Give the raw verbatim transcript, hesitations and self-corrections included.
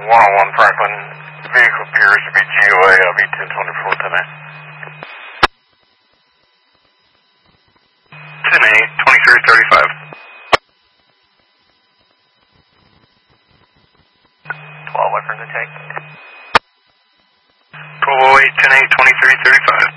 one oh one Franklin, vehicle appears to be G O A of E ten twenty-four tonight. ten eight, twenty-three thirty-five. twelve, what for the take? twelve oh eight, ten eight, twenty-three thirty-five.